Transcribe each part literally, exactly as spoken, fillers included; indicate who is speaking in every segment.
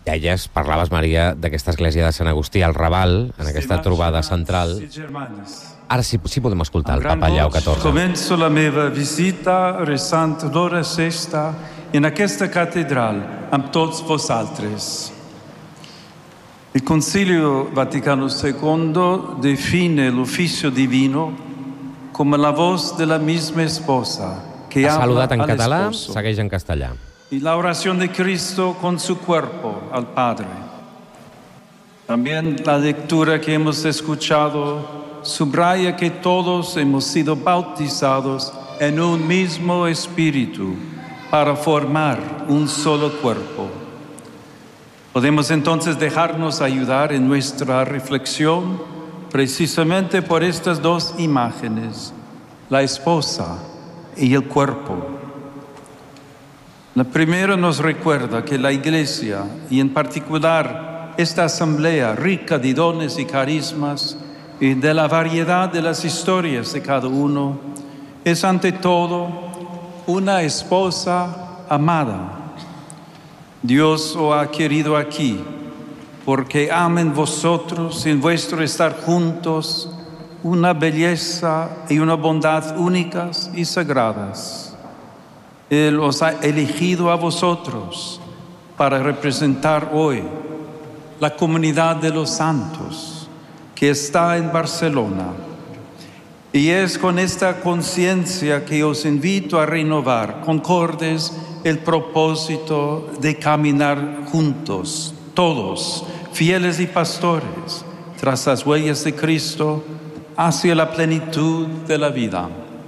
Speaker 1: Deies, parlaves, Maria, d'aquesta església de Sant Agustí al Raval, en aquesta trobada central. Ara sí, sí podem escoltar el Papa Lleó catorze.
Speaker 2: Començo la meva visita resant l'hora sexta in aquesta catedral amb tots vosaltres. Il Concilio Vaticano secondo define l'ufficio divino come la voz de la misma esposa que
Speaker 1: ha
Speaker 2: habla
Speaker 1: saludat en
Speaker 2: al
Speaker 1: català,
Speaker 2: esposo.
Speaker 1: segueix en castellà.
Speaker 2: Y la oración de Cristo con su cuerpo al Padre. También la lectura que hemos escuchado subraya que todos hemos sido bautizados en un mismo espíritu para formar un solo cuerpo. Podemos entonces dejarnos ayudar en nuestra reflexión precisamente por estas dos imágenes, la esposa y el cuerpo. La primera nos recuerda que la Iglesia, y en particular esta asamblea rica de dones y carismas y de la variedad de las historias de cada uno, es ante todo una esposa amada. Dios os ha querido aquí porque ama en vosotros, en vuestro estar juntos, una belleza y una bondad únicas y sagradas. Él os ha elegido a vosotros para representar hoy la comunidad de los santos que está en Barcelona. Y es con esta conciencia que os invito a renovar, concordes, el propósito de caminar juntos, todos, fieles y pastores, tras las huellas de Cristo, hacia la plenitud de la vida.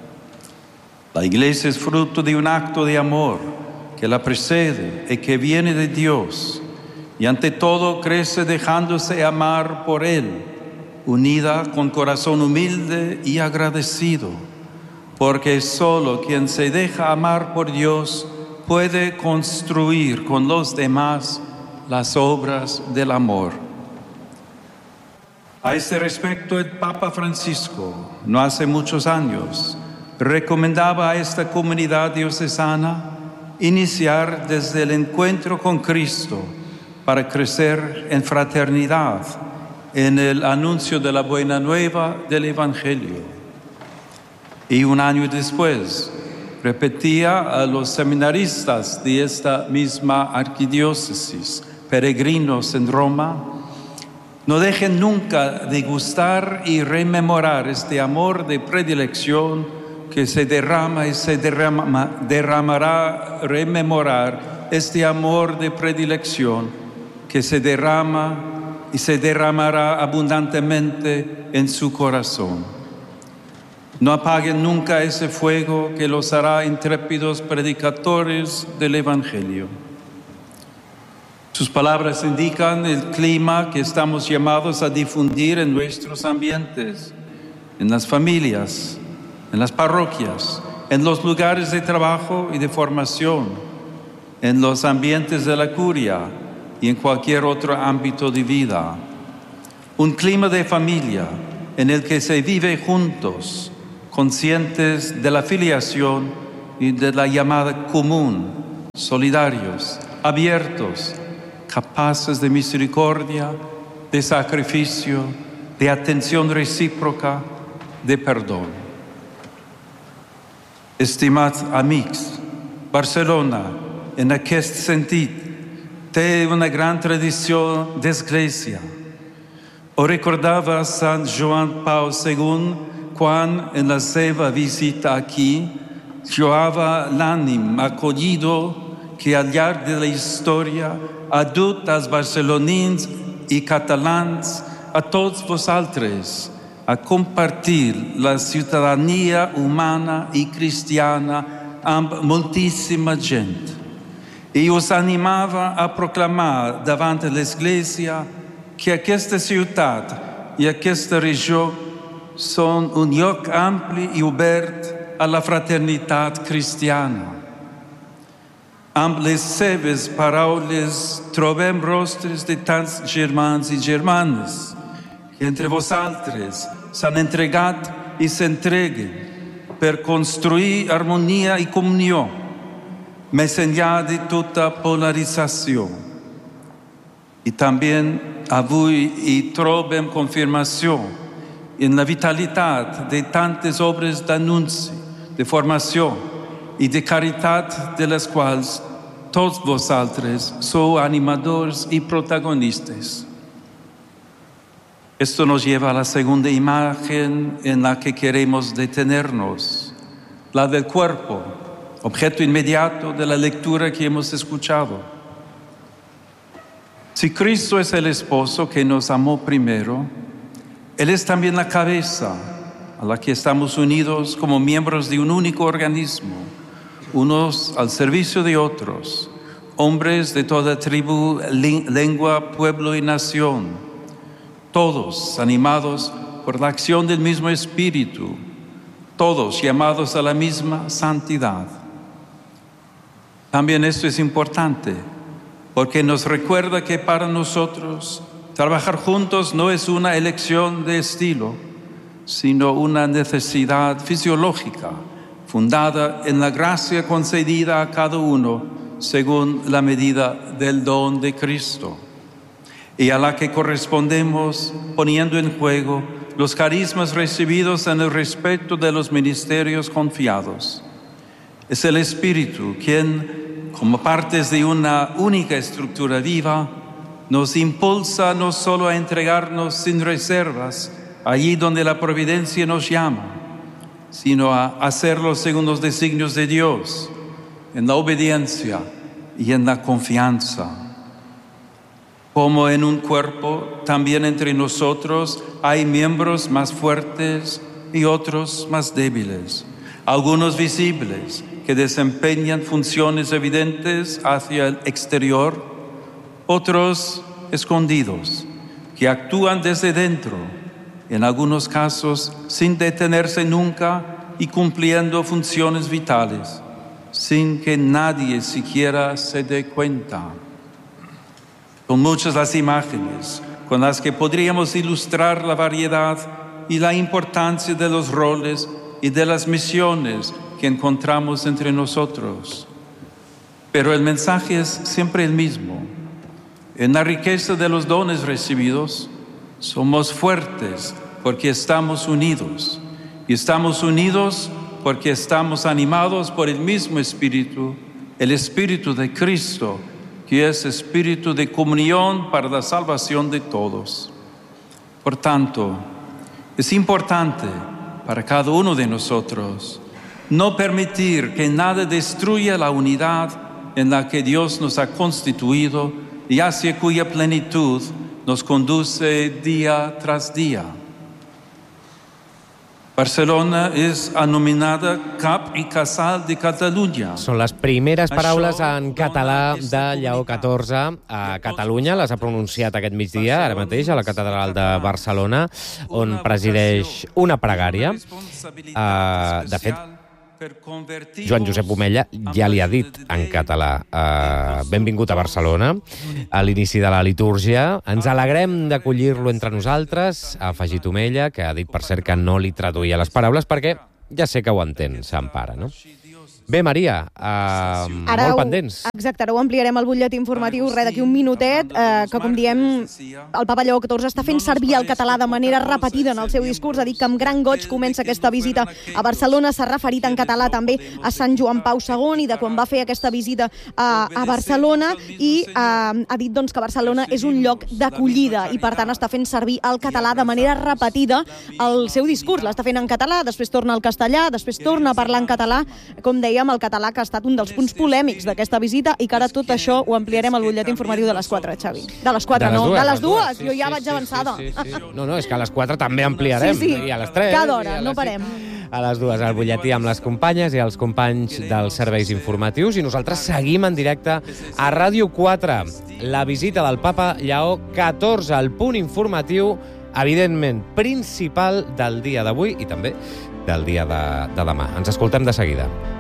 Speaker 2: La Iglesia es fruto de un acto de amor que la precede y que viene de Dios, y ante todo crece dejándose amar por Él, unida con corazón humilde y agradecido, porque solo quien se deja amar por Dios puede construir con los demás las obras del amor. A este respecto, el Papa Francisco, no hace muchos años, recomendaba a esta comunidad diocesana iniciar desde el encuentro con Cristo para crecer en fraternidad, en el anuncio de la buena nueva del Evangelio. Y un año después, repetía a los seminaristas de esta misma arquidiócesis, peregrinos en Roma, no dejen nunca de gustar y rememorar este amor de predilección que se derrama y se derrama, derramará, rememorar este amor de predilección que se derrama y se derramará abundantemente en su corazón. No apaguen nunca ese fuego que los hará intrépidos predicadores del Evangelio. Sus palabras indican el clima que estamos llamados a difundir en nuestros ambientes, en las familias, en las parroquias, en los lugares de trabajo y de formación, en los ambientes de la curia y en cualquier otro ámbito de vida. Un clima de familia en el que se vive juntos, conscientes de la filiación y de la llamada común, solidarios, abiertos, capaces de misericordia, de sacrificio, de atención recíproca, de perdón. Estimats amics, Barcelona, en aquest sentit, té una gran tradició d'església. Ho recordava Sant Joan Pau segon quan, en la seva visita aquí, lloava l'ànim acollido que al llarg de la història ha dut als barcelonins i catalans, a tots vosaltres, a compartir la ciutadania humana i cristiana amb moltíssima gent. I us animava a proclamar davant l'Església que aquesta ciutat i aquesta regió són un lloc ampli i obert a la fraternitat cristiana. Amb les seves paraules trobem rostres de tants germans i germanes que entre vosaltres s'han entregat i s'entreguen per construir harmonia i comunió, més enllà de tota polarització. I també avui hi trobem confirmació en la vitalitat de tantes obres d'anunci, de formació i de caritat de les quals tots vosaltres sou animadors y protagonistas. Esto nos lleva a la segunda imagen en la que queremos detenernos, la del cuerpo, objeto inmediato de la lectura que hemos escuchado. Si Cristo es el esposo que nos amó primero, Él es también la cabeza a la que estamos unidos como miembros de un único organismo, unos al servicio de otros, hombres de toda tribu, lengua, pueblo y nación, todos animados por la acción del mismo Espíritu, todos llamados a la misma santidad. También esto es importante, porque nos recuerda que para nosotros trabajar juntos no es una elección de estilo, sino una necesidad fisiológica, fundada en la gracia concedida a cada uno según la medida del don de Cristo, y a la que correspondemos poniendo en juego los carismas recibidos en el respeto de los ministerios confiados. Es el Espíritu quien, como partes de una única estructura viva, nos impulsa no solo a entregarnos sin reservas allí donde la providencia nos llama, sino a hacerlo según los designios de Dios, en la obediencia y en la confianza. Como en un cuerpo, también entre nosotros hay miembros más fuertes y otros más débiles, algunos visibles que desempeñan funciones evidentes hacia el exterior, otros escondidos que actúan desde dentro, en algunos casos sin detenerse nunca y cumpliendo funciones vitales, sin que nadie siquiera se dé cuenta. Son muchas las imágenes con las que podríamos ilustrar la variedad y la importancia de los roles y de las misiones que encontramos entre nosotros. Pero el mensaje es siempre el mismo. En la riqueza de los dones recibidos, somos fuertes porque estamos unidos. Y estamos unidos porque estamos animados por el mismo Espíritu, el Espíritu de Cristo, que es espíritu de comunión para la salvación de todos. Por tanto, es importante para cada uno de nosotros no permitir que nada destruya la unidad en la que Dios nos ha constituido y hacia cuya plenitud nos conduce día tras día. Barcelona és anomenada Cap i Casal de Catalunya.
Speaker 1: Són les primeres paraules en català de Lleó catorze a Catalunya. Les ha pronunciat aquest migdia, ara mateix, a la Catedral de Barcelona, on presideix una pregària. Uh, de fet, Joan Josep Omella ja li ha dit en català uh, benvingut a Barcelona a l'inici de la litúrgia. Ens alegrem d'acollir-lo entre nosaltres, ha afegit Omella, que ha dit, per cert, que no li traduïa les paraules perquè ja sé que ho entén, Sant Pare, no? Bé, Maria, uh, molt ho, pendents.
Speaker 3: Exacte, ara ho ampliarem al butlletí informatiu, res d'aquí un minutet, eh, que com diem, el Papa Lleó catorze està fent servir el català de manera repetida en el seu discurs, ha dit que amb gran goig comença aquesta visita a Barcelona, s'ha referit en català també a Sant Joan Pau segon i de quan va fer aquesta visita a, a Barcelona i eh, ha dit doncs, que Barcelona és un lloc d'acollida i per tant està fent servir el català de manera repetida al seu discurs. L'està fent en català, després torna al castellà, després torna a parlar en català, com deia, amb el català, que ha estat un dels punts polèmics d'aquesta visita i que ara tot això ho ampliarem al butlletí informatiu de les quatre, Xavi. De les quatre, no, de les dues. Jo ja vaig avançada.
Speaker 1: No, no, és que a les quatre també ampliarem.
Speaker 3: Sí, sí.
Speaker 1: I a les tres.
Speaker 3: Cada hora, no parem.
Speaker 1: A les dues, al butlletí amb les companyes i els companys dels serveis informatius. I nosaltres seguim en directe a Ràdio quatre. La visita del Papa Lleó catorze, el punt informatiu, evidentment, principal del dia d'avui i també del dia de, de demà. Ens escoltem de seguida.